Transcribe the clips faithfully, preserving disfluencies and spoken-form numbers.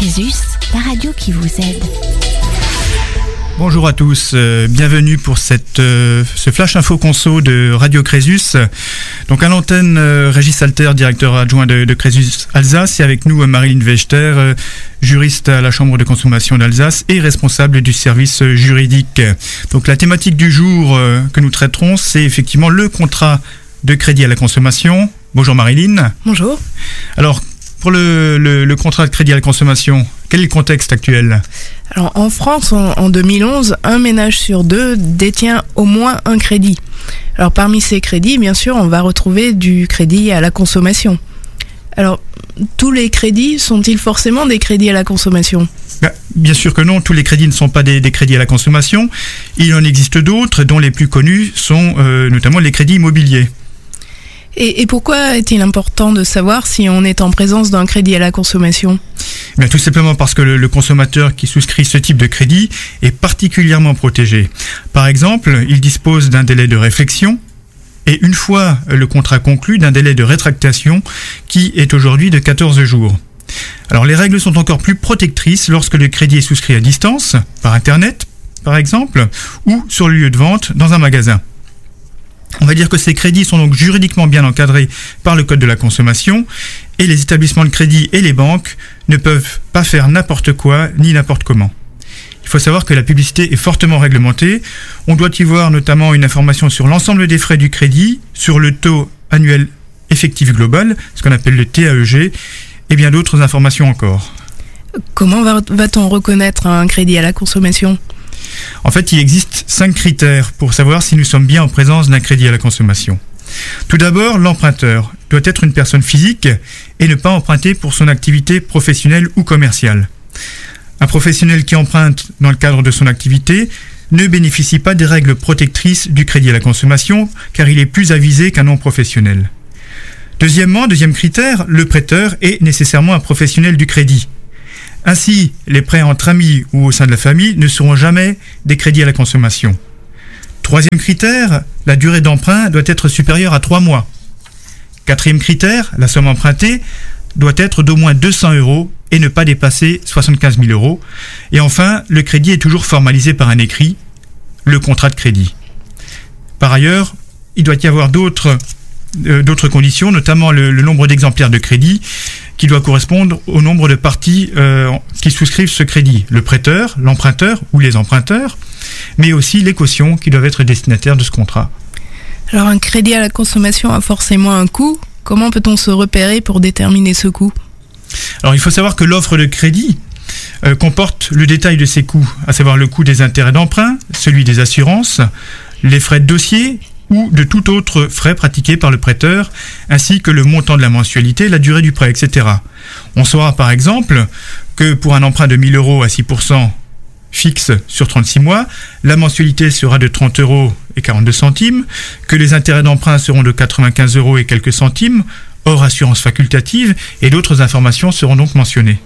Crésus, la radio qui vous aide. Bonjour à tous, euh, bienvenue pour cette, euh, ce Flash Info Conso de Radio Crésus. Donc à l'antenne, euh, Régis Alter, directeur adjoint de, de Crésus Alsace, et avec nous euh, Marilyn Wechter, euh, juriste à la Chambre de consommation d'Alsace et responsable du service euh, juridique. Donc la thématique du jour euh, que nous traiterons, c'est effectivement le contrat de crédit à la consommation. Bonjour Marilyn. Bonjour. Alors, pour le, le, le contrat de crédit à la consommation, quel est le contexte actuel ? Alors en France, en, en deux mille onze, un ménage sur deux détient au moins un crédit. Alors parmi ces crédits, bien sûr, on va retrouver du crédit à la consommation. Alors, tous les crédits sont-ils forcément des crédits à la consommation ? Ben, bien sûr que non, tous les crédits ne sont pas des, des crédits à la consommation. Il en existe d'autres, dont les plus connus sont euh, notamment les crédits immobiliers. Et, et pourquoi est-il important de savoir si on est en présence d'un crédit à la consommation ? Bien, tout simplement parce que le, le consommateur qui souscrit ce type de crédit est particulièrement protégé. Par exemple, il dispose d'un délai de réflexion et une fois le contrat conclu, d'un délai de rétractation qui est aujourd'hui de quatorze jours. Alors les règles sont encore plus protectrices lorsque le crédit est souscrit à distance, par Internet par exemple, ou sur le lieu de vente dans un magasin. On va dire que ces crédits sont donc juridiquement bien encadrés par le Code de la consommation et les établissements de crédit et les banques ne peuvent pas faire n'importe quoi ni n'importe comment. Il faut savoir que la publicité est fortement réglementée. On doit y voir notamment une information sur l'ensemble des frais du crédit, sur le taux annuel effectif global, ce qu'on appelle le T A E G, et bien d'autres informations encore. Comment va, va-t-on reconnaître un crédit à la consommation ? En fait, il existe cinq critères pour savoir si nous sommes bien en présence d'un crédit à la consommation. Tout d'abord, l'emprunteur doit être une personne physique et ne pas emprunter pour son activité professionnelle ou commerciale. Un professionnel qui emprunte dans le cadre de son activité ne bénéficie pas des règles protectrices du crédit à la consommation car il est plus avisé qu'un non-professionnel. Deuxièmement, deuxième critère, le prêteur est nécessairement un professionnel du crédit. Ainsi, les prêts entre amis ou au sein de la famille ne seront jamais des crédits à la consommation. Troisième critère, la durée d'emprunt doit être supérieure à trois mois. Quatrième critère, la somme empruntée doit être d'au moins deux cents euros et ne pas dépasser soixante-quinze mille euros. Et enfin, le crédit est toujours formalisé par un écrit, le contrat de crédit. Par ailleurs, il doit y avoir d'autres, euh, d'autres conditions, notamment le, le nombre d'exemplaires de crédit qui doit correspondre au nombre de parties euh, qui souscrivent ce crédit. Le prêteur, l'emprunteur ou les emprunteurs, mais aussi les cautions qui doivent être destinataires de ce contrat. Alors un crédit à la consommation a forcément un coût. Comment peut-on se repérer pour déterminer ce coût ? Alors il faut savoir que l'offre de crédit euh, comporte le détail de ces coûts, à savoir le coût des intérêts d'emprunt, celui des assurances, les frais de dossier ou de tout autre frais pratiqués par le prêteur, ainsi que le montant de la mensualité, la durée du prêt, et cetera. On saura par exemple que pour un emprunt de mille euros à six pour cent fixe sur trente-six mois, la mensualité sera de trente euros et quarante-deux centimes, que les intérêts d'emprunt seront de quatre-vingt-quinze euros et quelques centimes, hors assurance facultative, et d'autres informations seront donc mentionnées.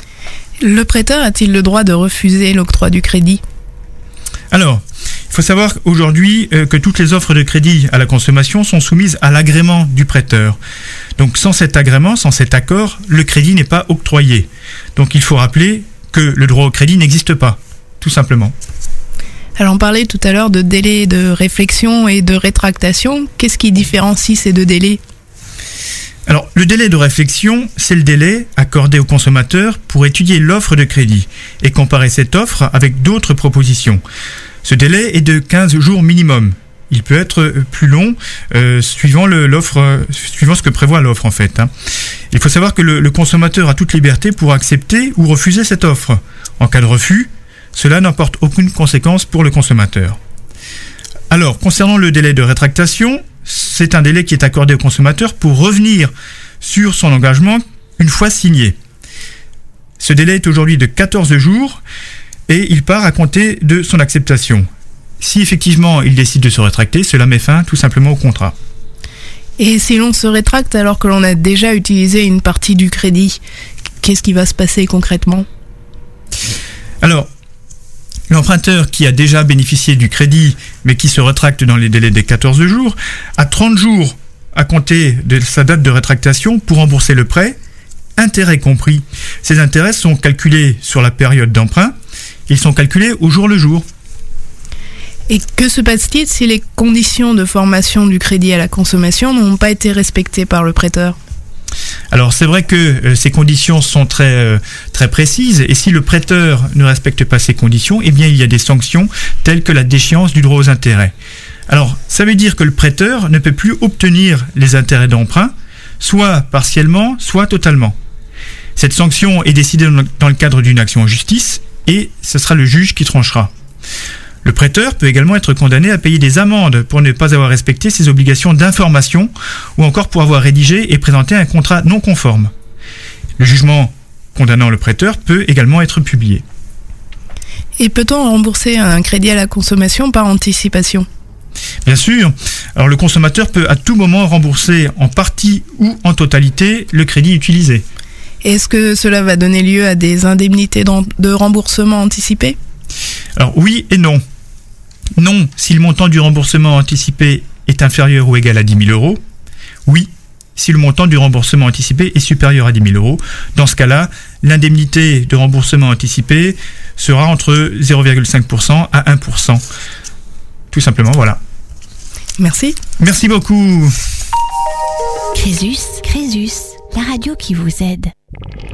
Le prêteur a-t-il le droit de refuser l'octroi du crédit ? Alors, il faut savoir aujourd'hui euh, que toutes les offres de crédit à la consommation sont soumises à l'agrément du prêteur. Donc sans cet agrément, sans cet accord, le crédit n'est pas octroyé. Donc il faut rappeler que le droit au crédit n'existe pas, tout simplement. Alors on parlait tout à l'heure de délai de réflexion et de rétractation. Qu'est-ce qui différencie ces deux délais ? Alors, le délai de réflexion, c'est le délai accordé au consommateur pour étudier l'offre de crédit et comparer cette offre avec d'autres propositions. Ce délai est de quinze jours minimum. Il peut être plus long euh, suivant, le, l'offre, euh, suivant ce que prévoit l'offre en fait. Hein. Il faut savoir que le, le consommateur a toute liberté pour accepter ou refuser cette offre. En cas de refus, cela n'emporte aucune conséquence pour le consommateur. Alors, concernant le délai de rétractation, c'est un délai qui est accordé au consommateur pour revenir sur son engagement une fois signé. Ce délai est aujourd'hui de quatorze jours et il part à compter de son acceptation. Si effectivement il décide de se rétracter, cela met fin tout simplement au contrat. Et si l'on se rétracte alors que l'on a déjà utilisé une partie du crédit, qu'est-ce qui va se passer concrètement ? Alors, l'emprunteur qui a déjà bénéficié du crédit mais qui se rétracte dans les délais des quatorze jours a trente jours à compter de sa date de rétractation pour rembourser le prêt, intérêts compris. Ces intérêts sont calculés sur la période d'emprunt. Ils sont calculés au jour le jour. Et que se passe-t-il si les conditions de formation du crédit à la consommation n'ont pas été respectées par le prêteur ? Alors c'est vrai que euh, ces conditions sont très, euh, très précises, et si le prêteur ne respecte pas ces conditions, eh bien il y a des sanctions telles que la déchéance du droit aux intérêts. Alors ça veut dire que le prêteur ne peut plus obtenir les intérêts d'emprunt, soit partiellement, soit totalement. Cette sanction est décidée dans le cadre d'une action en justice, et ce sera le juge qui tranchera. Le prêteur peut également être condamné à payer des amendes pour ne pas avoir respecté ses obligations d'information ou encore pour avoir rédigé et présenté un contrat non conforme. Le jugement condamnant le prêteur peut également être publié. Et peut-on rembourser un crédit à la consommation par anticipation ? Bien sûr. Alors le consommateur peut à tout moment rembourser en partie ou en totalité le crédit utilisé. Est-ce que cela va donner lieu à des indemnités de remboursement anticipé ? Alors oui et non. Non, si le montant du remboursement anticipé est inférieur ou égal à dix mille euros. Oui, si le montant du remboursement anticipé est supérieur à dix mille euros. Dans ce cas-là, l'indemnité de remboursement anticipé sera entre zéro virgule cinq pour cent à un pour cent. Tout simplement, voilà. Merci. Merci beaucoup. Crésus, Crésus, la radio qui vous aide.